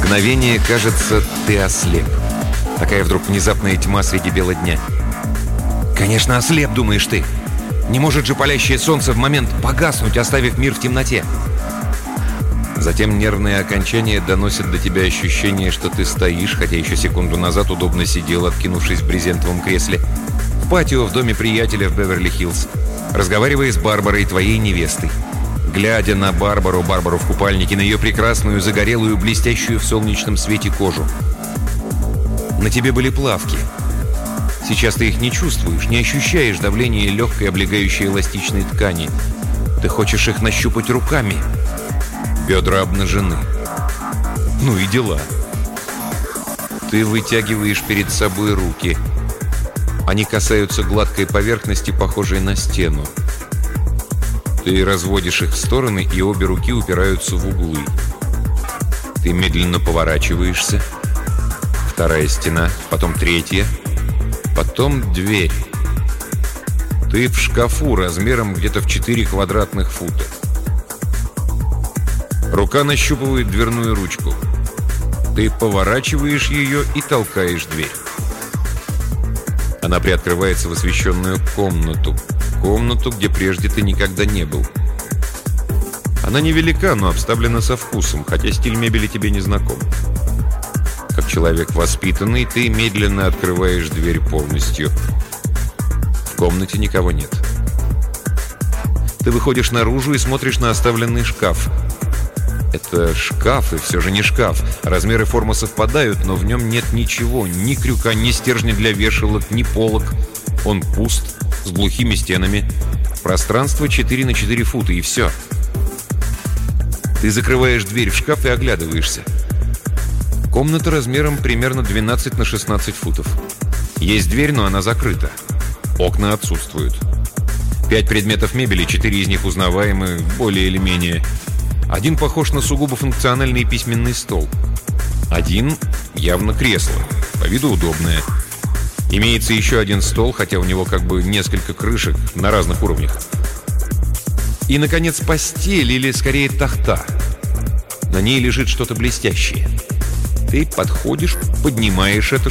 мгновение, кажется, ты ослеп. Такая вдруг внезапная тьма среди бела дня. Конечно, ослеп, думаешь ты. Не может же палящее солнце в момент погаснуть, оставив мир в темноте. Затем нервные окончания доносят до тебя ощущение, что ты стоишь, хотя еще секунду назад удобно сидел, откинувшись в брезентовом кресле, в патио в доме приятеля в Беверли-Хиллз, разговаривая с Барбарой, твоей невестой. Глядя на Барбару в купальнике, на ее прекрасную, загорелую, блестящую в солнечном свете кожу. На тебе были плавки. Сейчас ты их не чувствуешь, не ощущаешь давления легкой, облегающей эластичной ткани. Ты хочешь их нащупать руками. Бедра обнажены. Ну и дела. Ты вытягиваешь перед собой руки. Они касаются гладкой поверхности, похожей на стену. Ты разводишь их в стороны, и обе руки упираются в углы. Ты медленно поворачиваешься. Вторая стена, потом третья, потом дверь. Ты в шкафу размером где-то в 4 квадратных фута. Рука нащупывает дверную ручку. Ты поворачиваешь ее и толкаешь дверь. Она приоткрывается в освещенную комнату. Комнату, где прежде ты никогда не был. Она невелика, но обставлена со вкусом, хотя стиль мебели тебе не знаком. Как человек воспитанный, ты медленно открываешь дверь полностью. В комнате никого нет. Ты выходишь наружу и смотришь на оставленный шкаф. Это шкаф, и все же не шкаф. Размеры формы совпадают, но в нем нет ничего. Ни крюка, ни стержня для вешалок, ни полок. Он пуст, с глухими стенами. Пространство 4 на 4 фута, и все. Ты закрываешь дверь в шкаф и оглядываешься. Комната размером примерно 12 на 16 футов. Есть дверь, но она закрыта. Окна отсутствуют. 5 предметов мебели, 4 из них узнаваемы, более или менее. Один похож на сугубо функциональный письменный стол. Один явно кресло, по виду удобное. Имеется еще один стол, хотя у него как бы несколько крышек на разных уровнях. И, наконец, постель, или скорее тахта. На ней лежит что-то блестящее. Ты подходишь, поднимаешь это,